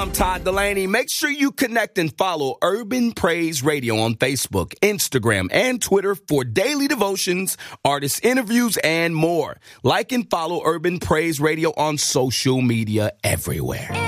I'm Todd Delaney. Make sure you connect and follow Urban Praise Radio on Facebook, Instagram, and Twitter for daily devotions, artist interviews, and more. Like and follow Urban Praise Radio on social media everywhere.